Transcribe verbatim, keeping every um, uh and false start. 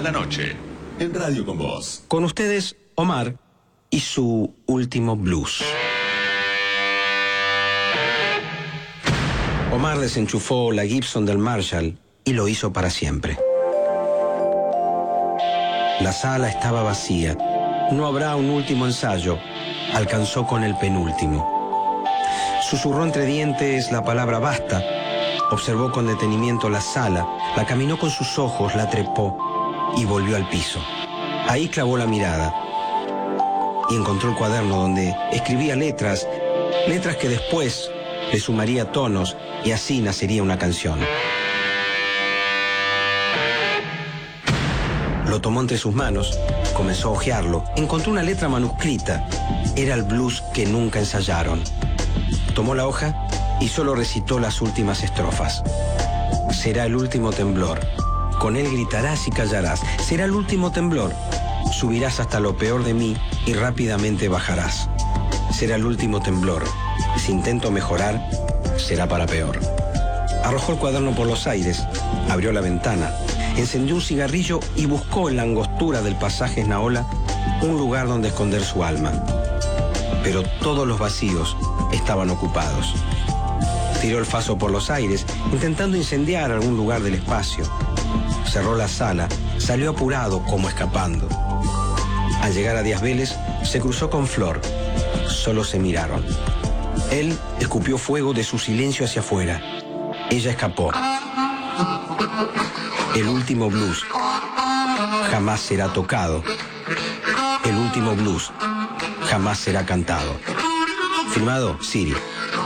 la noche, en Radio Con Vos. Con ustedes, Omar y su último blues. Omar desenchufó la Gibson del Marshall y lo hizo para siempre. La sala estaba vacía. No habrá un último ensayo. Alcanzó con el penúltimo. Susurró entre dientes la palabra basta. Observó con detenimiento la sala, la caminó con sus ojos, la trepó y volvió al piso. Ahí clavó la mirada y encontró el cuaderno donde escribía letras, letras que después le sumaría tonos y así nacería una canción. Lo tomó entre sus manos, comenzó a hojearlo, encontró una letra manuscrita. Era el blues que nunca ensayaron. Tomó la hoja y solo recitó las últimas estrofas. Será el último temblor. Con él gritarás y callarás. Será el último temblor. Subirás hasta lo peor de mí y rápidamente bajarás. Será el último temblor. Si intento mejorar, será para peor. Arrojó el cuaderno por los aires, abrió la ventana, encendió un cigarrillo y buscó en la angostura del pasaje Esnaola un lugar donde esconder su alma. Pero todos los vacíos estaban ocupados. Tiró el faso por los aires, intentando incendiar algún lugar del espacio. Cerró la sala, salió apurado como escapando. Al llegar a Díaz Vélez, se cruzó con Flor. Solo se miraron. Él escupió fuego de su silencio hacia afuera. Ella escapó. El último blues jamás será tocado. El último blues jamás será cantado. Firmado, Siri.